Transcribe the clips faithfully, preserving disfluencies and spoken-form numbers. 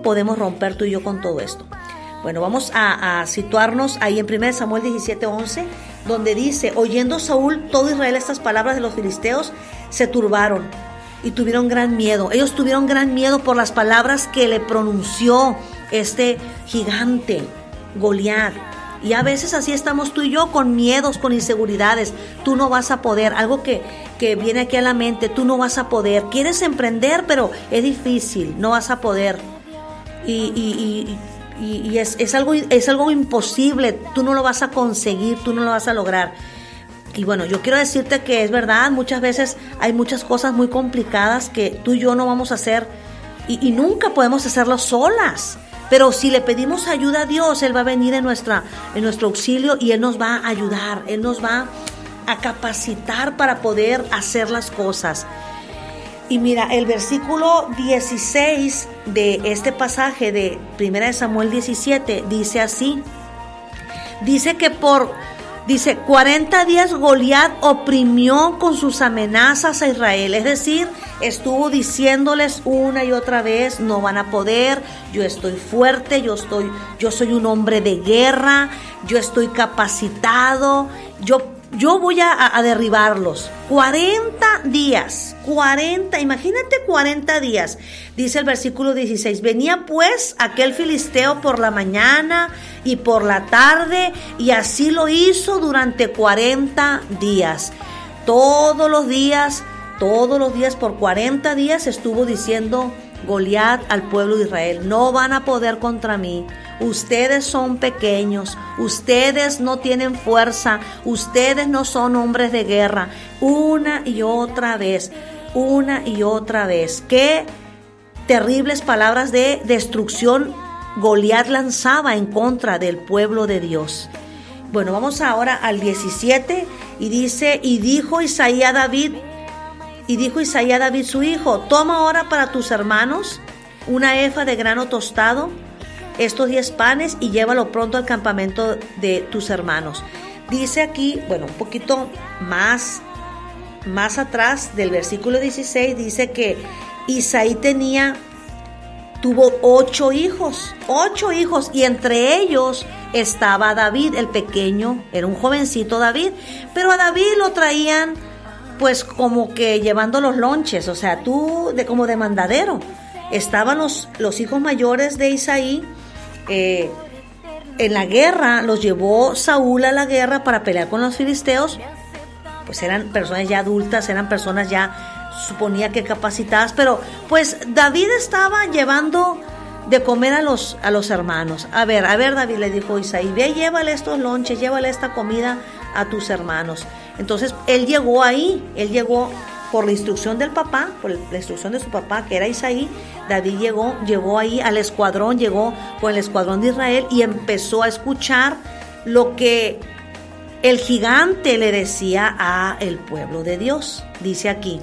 podemos romper tú y yo con todo esto. Bueno, vamos a, a situarnos ahí en primero Samuel diecisiete once, donde dice: oyendo Saúl todo Israel estas palabras de los filisteos, se turbaron y tuvieron gran miedo. Ellos tuvieron gran miedo por las palabras que le pronunció este gigante, Goliat. Y a veces así estamos tú y yo, con miedos, con inseguridades. Tú no vas a poder, algo que, que viene aquí a la mente, tú no vas a poder. Quieres emprender, pero es difícil, no vas a poder. Y, y, y, y, y es, es, algo, es algo imposible, tú no lo vas a conseguir, tú no lo vas a lograr. Y bueno, yo quiero decirte que es verdad, muchas veces hay muchas cosas muy complicadas que tú y yo no vamos a hacer, y, y nunca podemos hacerlo solas. Pero si le pedimos ayuda a Dios, Él va a venir en, nuestra, en nuestro auxilio y Él nos va a ayudar, Él nos va a capacitar para poder hacer las cosas. Y mira, el versículo dieciséis de este pasaje de primero de Samuel diecisiete dice así, dice que por... Dice, cuarenta días Goliat oprimió con sus amenazas a Israel. Es decir, estuvo diciéndoles una y otra vez, no van a poder, yo estoy fuerte, yo estoy, yo soy un hombre de guerra, yo estoy capacitado, yo, yo voy a, a derribarlos. cuarenta días, cuarenta, imagínate cuarenta días. Dice el versículo dieciséis, venía pues aquel filisteo por la mañana y por la tarde, y así lo hizo durante cuarenta días. Todos los días, todos los días, por cuarenta días estuvo diciendo Goliat al pueblo de Israel, no van a poder contra mí. Ustedes son pequeños, ustedes no tienen fuerza, ustedes no son hombres de guerra. Una y otra vez, una y otra vez. Qué terribles palabras de destrucción Goliat lanzaba en contra del pueblo de Dios. Bueno, vamos ahora al diecisiete y dice, y dijo Isaí a David, y dijo Isaí a David su hijo, toma ahora para tus hermanos una efa de grano tostado, estos diez panes, y llévalo pronto al campamento de tus hermanos. Dice aquí, bueno, un poquito más, más atrás del versículo dieciséis, dice que Isaí tenía, tuvo ocho hijos, ocho hijos, y entre ellos estaba David, el pequeño, era un jovencito David, pero a David lo traían pues como que llevando los lonches, o sea, tú, de como de mandadero. Estaban los, los hijos mayores de Isaí, eh, en la guerra, los llevó Saúl a la guerra para pelear con los filisteos, pues eran personas ya adultas, eran personas ya, suponía que capacitadas, pero pues David estaba llevando de comer a los, a los hermanos. A ver, a ver, David le dijo a Isaí, ve, llévale estos lonches, llévale esta comida a tus hermanos. Entonces él llegó ahí, él llegó por la instrucción del papá, por la instrucción de su papá, que era Isaí. David llegó, llegó ahí al escuadrón, llegó con el escuadrón de Israel y empezó a escuchar lo que el gigante le decía a el pueblo de Dios. Dice aquí,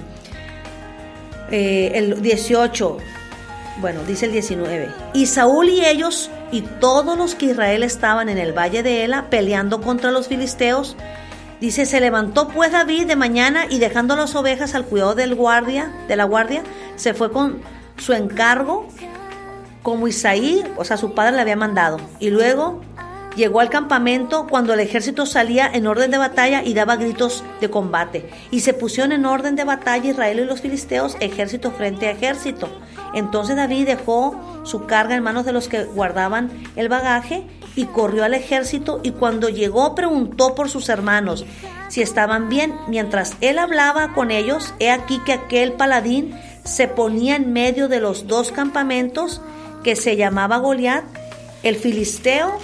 eh, el dieciocho, bueno, dice el diecinueve, y Saúl y ellos y todos los que Israel estaban en el valle de Ela peleando contra los filisteos. Dice, se levantó pues David de mañana y dejando las ovejas al cuidado del guardia, de la guardia, se fue con su encargo, como Isaí, o sea, su padre le había mandado. Y luego llegó al campamento cuando el ejército salía en orden de batalla y daba gritos de combate. Y se pusieron en orden de batalla Israel y los filisteos, ejército frente a ejército. Entonces David dejó su carga en manos de los que guardaban el bagaje y corrió al ejército, y cuando llegó preguntó por sus hermanos si estaban bien. Mientras él hablaba con ellos, he aquí que aquel paladín se ponía en medio de los dos campamentos, que se llamaba Goliat. El filisteo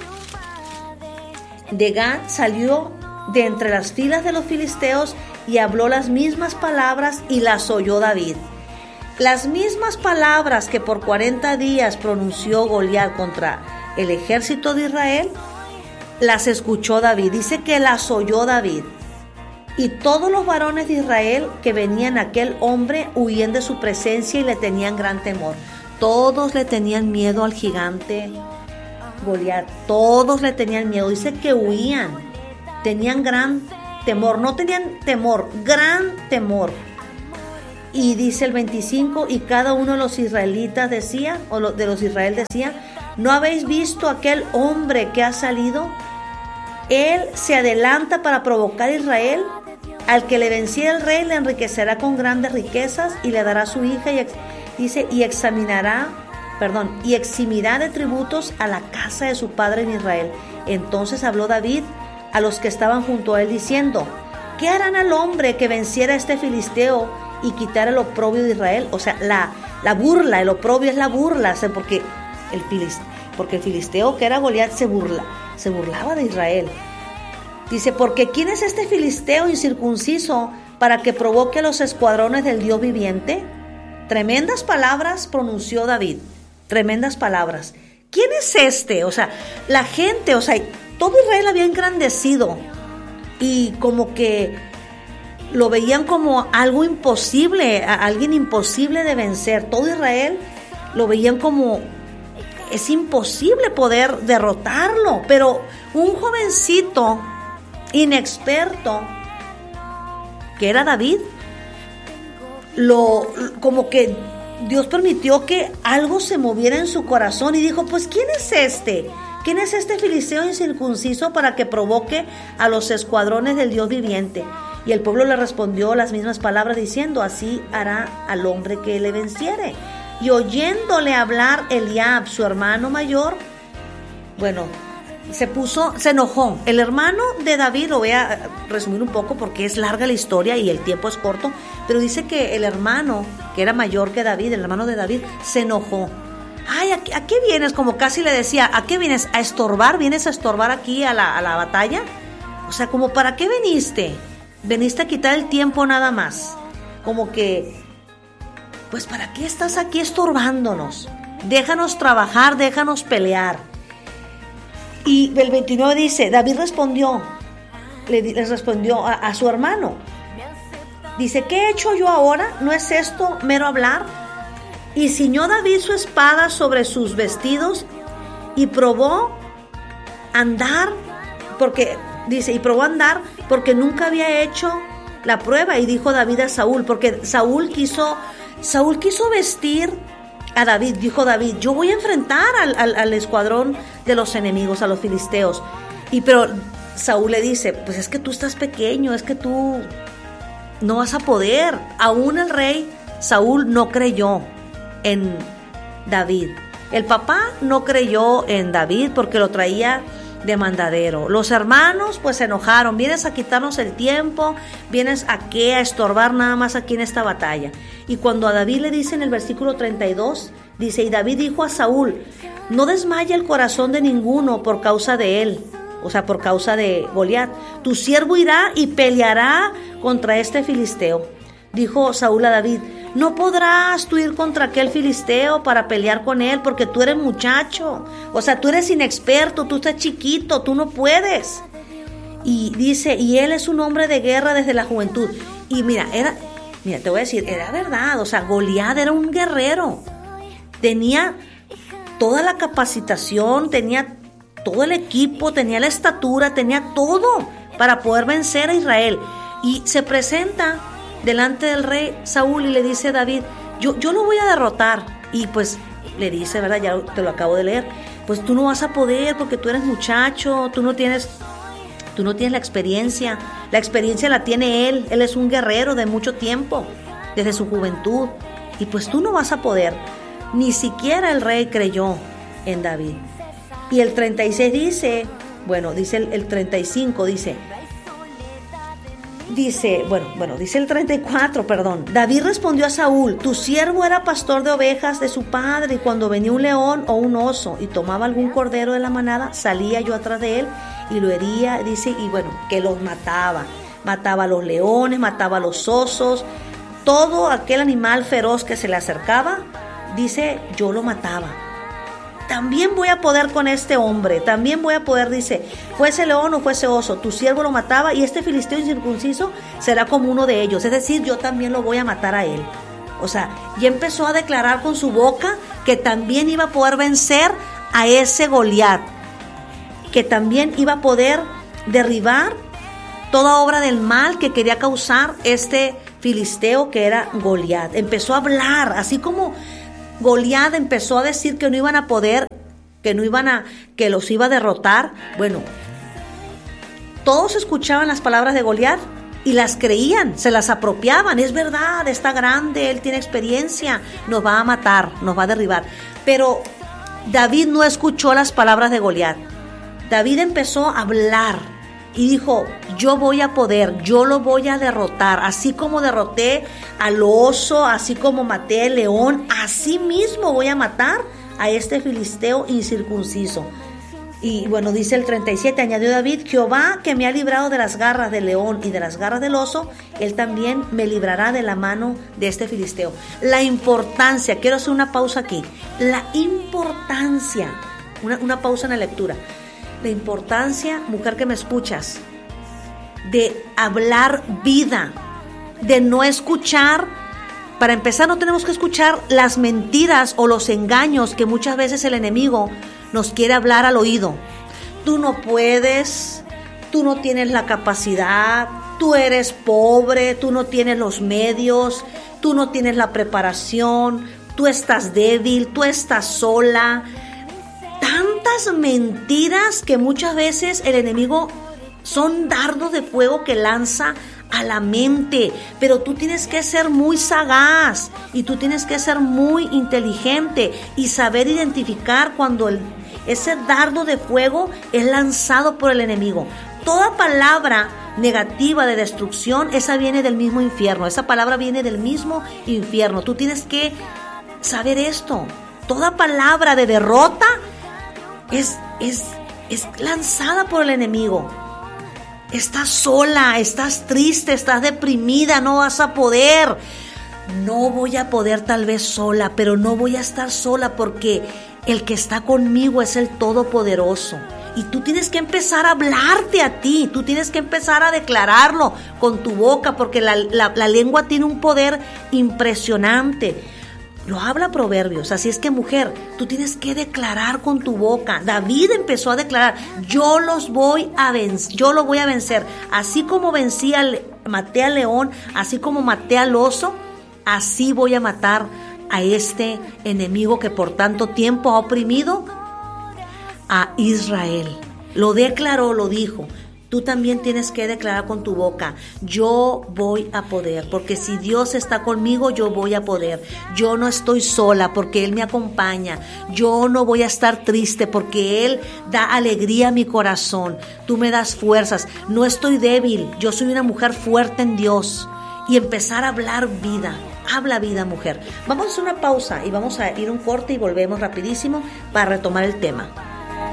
de Gad salió de entre las filas de los filisteos y habló las mismas palabras, y las oyó David. Las mismas palabras que por cuarenta días pronunció Goliat contra el ejército de Israel, las escuchó David. Dice que las oyó David. Y todos los varones de Israel que venían a aquel hombre huían de su presencia y le tenían gran temor. Todos le tenían miedo al gigante Goliat. Todos le tenían miedo. Dice que huían. Tenían gran temor. No tenían temor, gran temor. Y dice el veinticinco, y cada uno de los israelitas decía, o de los Israel decía, ¿no habéis visto aquel hombre que ha salido? Él se adelanta para provocar a Israel. Al que le venciera el rey le enriquecerá con grandes riquezas y le dará su hija y ex, dice y examinará, perdón, y eximirá de tributos a la casa de su padre en Israel. Entonces habló David a los que estaban junto a él diciendo, ¿qué harán al hombre que venciera a este filisteo y quitara el oprobio de Israel? O sea, la, la burla, el oprobio es la burla, o sea, porque el filisteo, porque el filisteo que era Goliat se burla, se burlaba de Israel. Dice, porque ¿quién es este filisteo incircunciso para que provoque a los escuadrones del Dios viviente? Tremendas palabras pronunció David, tremendas palabras. ¿Quién es este? O sea, la gente, o sea, todo Israel había engrandecido y como que lo veían como algo imposible, a alguien imposible de vencer. Todo Israel lo veían como, es imposible poder derrotarlo, pero un jovencito inexperto que era David, lo como que Dios permitió que algo se moviera en su corazón y dijo, pues ¿quién es este? ¿Quién es este filisteo incircunciso para que provoque a los escuadrones del Dios viviente? Y el pueblo le respondió las mismas palabras diciendo, así hará al hombre que le venciere. Y oyéndole hablar Eliab, su hermano mayor, bueno, se puso, se enojó. El hermano de David, lo voy a resumir un poco porque es larga la historia y el tiempo es corto, pero dice que el hermano, que era mayor que David, el hermano de David, se enojó. Ay, ¿a, a qué vienes? Como casi le decía, ¿a qué vienes? ¿A estorbar? ¿Vienes a estorbar aquí a la, a la batalla? O sea, como ¿para qué viniste? Veniste a quitar el tiempo nada más. Como que, pues ¿para qué estás aquí estorbándonos? Déjanos trabajar, déjanos pelear. Y el veintinueve dice, David respondió, le, le respondió a, a su hermano. Dice, ¿qué he hecho yo ahora? ¿No es esto mero hablar? Y ciñó David su espada sobre sus vestidos y probó andar, porque, dice, y probó andar porque nunca había hecho la prueba. Y dijo David a Saúl, porque Saúl quiso, Saúl quiso vestir a David, dijo David, yo voy a enfrentar al, al, al escuadrón de los enemigos, a los filisteos. Y pero Saúl le dice, pues es que tú estás pequeño, es que tú no vas a poder. Aún el rey Saúl no creyó en David. El papá no creyó en David porque lo traía de mandadero. Los hermanos pues se enojaron, vienes a quitarnos el tiempo, vienes a qué, a estorbar nada más aquí en esta batalla. Y cuando a David le dice en el versículo treinta y dos, dice, y David dijo a Saúl, no desmaye el corazón de ninguno por causa de él, o sea, por causa de Goliat. Tu siervo irá y peleará contra este filisteo. Dijo Saúl a David, no podrás tú ir contra aquel filisteo para pelear con él, porque tú eres muchacho, o sea, tú eres inexperto, tú estás chiquito, tú no puedes. Y dice, y él es un hombre de guerra desde la juventud. Y mira, era, mira, te voy a decir, era verdad, o sea, Goliat era un guerrero, tenía toda la capacitación, tenía todo el equipo, tenía la estatura, tenía todo para poder vencer a Israel. Y se presenta delante del rey Saúl y le dice a David, yo, yo lo voy a derrotar. Y pues le dice, ¿verdad? Ya te lo acabo de leer, pues tú no vas a poder porque tú eres muchacho, tú no tienes, tú no tienes la experiencia, la experiencia la tiene él, él es un guerrero de mucho tiempo, desde su juventud, y pues tú no vas a poder. Ni siquiera el rey creyó en David. Y el treinta y seis dice, bueno, dice el, el treinta y cinco, dice, Dice, bueno, bueno, dice el treinta y cuatro, perdón. David respondió a Saúl, tu siervo era pastor de ovejas de su padre, y cuando venía un león o un oso y tomaba algún cordero de la manada, salía yo atrás de él y lo hería, dice, y bueno, que los mataba. Mataba a los leones, mataba a los osos, todo aquel animal feroz que se le acercaba, dice, yo lo mataba. También voy a poder con este hombre, también voy a poder, dice, fuese león o fuese oso, tu siervo lo mataba y este filisteo incircunciso será como uno de ellos, es decir, yo también lo voy a matar a él. O sea, y empezó a declarar con su boca que también iba a poder vencer a ese Goliat, que también iba a poder derribar toda obra del mal que quería causar este filisteo que era Goliat. Empezó a hablar, así como Goliat empezó a decir que no iban a poder, que no iban a, que los iba a derrotar. Bueno, todos escuchaban las palabras de Goliat y las creían, se las apropiaban. Es verdad, está grande, él tiene experiencia, nos va a matar, nos va a derribar. Pero David no escuchó las palabras de Goliat. David empezó a hablar y dijo, yo voy a poder, yo lo voy a derrotar, así como derroté al oso, así como maté al león, así mismo voy a matar a este filisteo incircunciso. Y bueno, dice el treinta y siete, añadió David, Jehová que me ha librado de las garras del león y de las garras del oso, él también me librará de la mano de este filisteo. La importancia, quiero hacer una pausa aquí, la importancia, una, una pausa en la lectura, la importancia, mujer que me escuchas, de hablar vida, de no escuchar. Para empezar, no tenemos que escuchar las mentiras o los engaños que muchas veces el enemigo nos quiere hablar al oído. Tú no puedes, tú no tienes la capacidad, tú eres pobre, tú no tienes los medios, tú no tienes la preparación, tú estás débil, tú estás sola. Tantas mentiras que muchas veces el enemigo son dardos de fuego que lanza a la mente, pero tú tienes que ser muy sagaz y tú tienes que ser muy inteligente y saber identificar cuando el, ese dardo de fuego es lanzado por el enemigo. Toda palabra negativa de destrucción, esa viene del mismo infierno, esa palabra viene del mismo infierno. Tú tienes que saber esto. Toda palabra de derrota es, es, es lanzada por el enemigo. Estás sola, estás triste, estás deprimida, no vas a poder. No voy a poder tal vez sola, pero no voy a estar sola porque el que está conmigo es el Todopoderoso. Y tú tienes que empezar a hablarte a ti, tú tienes que empezar a declararlo con tu boca, porque la, la, la lengua tiene un poder impresionante. Lo habla Proverbios, así es que mujer, tú tienes que declarar con tu boca. David empezó a declarar, yo los voy a vencer, yo lo voy a vencer, así como vencí al, maté al león, así como maté al oso, así voy a matar a este enemigo que por tanto tiempo ha oprimido a Israel. Lo declaró, lo dijo. Tú también tienes que declarar con tu boca, yo voy a poder, porque si Dios está conmigo, yo voy a poder. Yo no estoy sola porque Él me acompaña. Yo no voy a estar triste porque Él da alegría a mi corazón. Tú me das fuerzas. No estoy débil, yo soy una mujer fuerte en Dios. Y empezar a hablar vida. Habla vida, mujer. Vamos a hacer una pausa y vamos a ir un corte y volvemos rapidísimo para retomar el tema.